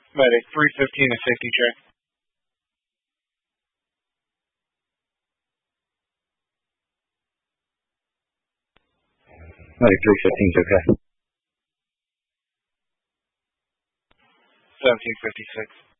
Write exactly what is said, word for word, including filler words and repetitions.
Medic, three fifteen a safety check. Medic, three fifteen, okay. seventeen fifty-six.